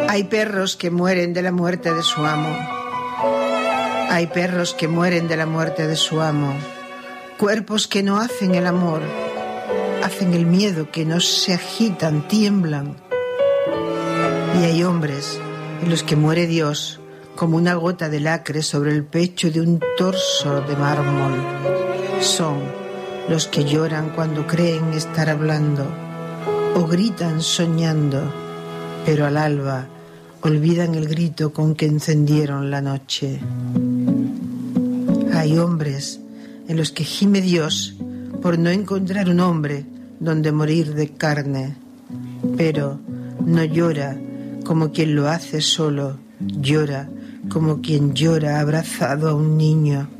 Hay perros que mueren de la muerte de su amo. Hay perros que mueren de la muerte de su amo. Cuerpos que no hacen el amor, hacen el miedo, que no se agitan, tiemblan. Y hay hombres en los que muere Dios como una gota de lacre sobre el pecho de un torso de mármol. Son los que lloran cuando creen estar hablando o gritan soñando, pero al alba olvidan el grito con que encendieron la noche. Hay hombres en los que gime Dios por no encontrar un hombre donde morir de carne, pero no llora como quien lo hace solo, llora como quien llora abrazado a un niño.